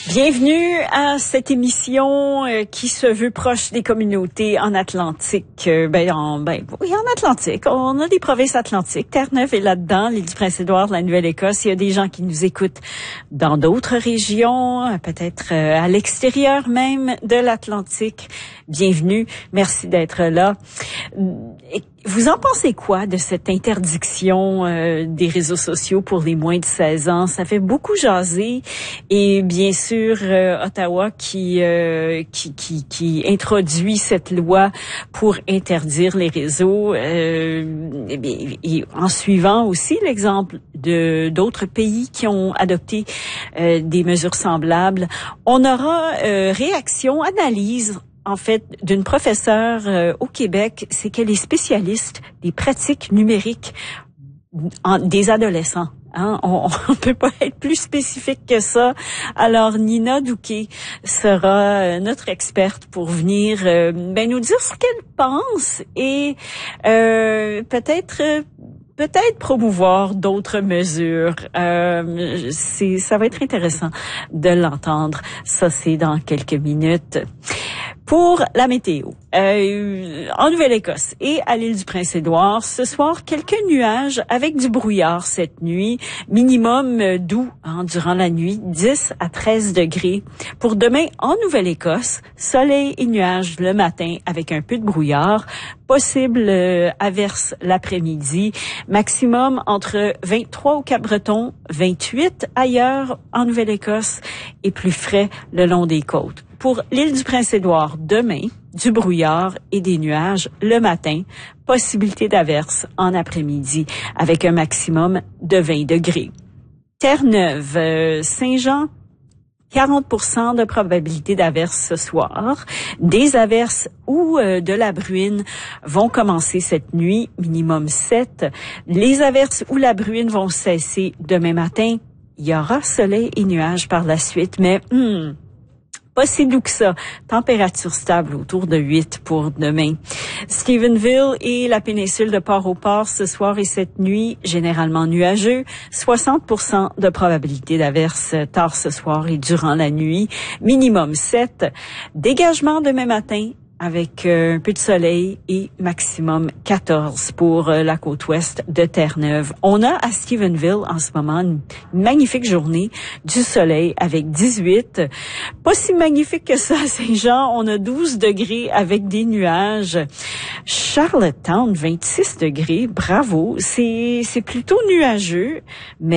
Bienvenue à cette émission qui se veut proche des communautés en Atlantique. En Atlantique. On a des provinces atlantiques. Terre-Neuve est là-dedans, l'île du Prince-Édouard, la Nouvelle-Écosse. Il y a des gens qui nous écoutent dans d'autres régions, peut-être à l'extérieur même de l'Atlantique. Bienvenue. Merci d'être là. Vous en pensez quoi de cette interdiction des réseaux sociaux pour les moins de 16 ans? Ça fait beaucoup jaser et bien sûr Ottawa qui introduit cette loi pour interdire les réseaux et en suivant aussi l'exemple de d'autres pays qui ont adopté des mesures semblables. On aura réaction, analyse en fait, d'une professeure au Québec, c'est qu'elle est spécialiste des pratiques numériques des adolescents. Hein? On peut pas être plus spécifique que ça. Alors, Nina Douquet sera notre experte pour venir nous dire ce qu'elle pense et peut-être promouvoir d'autres mesures. Ça va être intéressant de l'entendre. Ça, c'est dans quelques minutes. Pour la météo, en Nouvelle-Écosse et à l'île du Prince-Édouard, ce soir, quelques nuages avec du brouillard cette nuit, minimum doux durant la nuit, 10 à 13 degrés. Pour demain, en Nouvelle-Écosse, soleil et nuages le matin avec un peu de brouillard, possible averse l'après-midi, maximum entre 23 au Cap-Breton, 28 ailleurs en Nouvelle-Écosse et plus frais le long des côtes. Pour l'île du Prince-Édouard, demain, du brouillard et des nuages le matin, possibilité d'averse en après-midi avec un maximum de 20 degrés. Terre-Neuve, Saint-Jean, 40% de probabilité d'averse ce soir. Des averses ou de la bruine vont commencer cette nuit, minimum 7. Les averses ou la bruine vont cesser demain matin. Il y aura soleil et nuages par la suite, mais pas si doux que ça. Température stable autour de 8 pour demain. Stephenville et la péninsule de Port-au-Port ce soir et cette nuit, généralement nuageux. 60% de probabilité d'averse tard ce soir et durant la nuit. Minimum 7. Dégagement demain matin avec un peu de soleil et maximum 14 pour la côte ouest de Terre-Neuve. On a à Stephenville en ce moment une magnifique journée, du soleil avec 18. Pas si magnifique que ça à Saint-Jean, on a 12 degrés avec des nuages. Charlottetown, 26 degrés, bravo, c'est plutôt nuageux, mais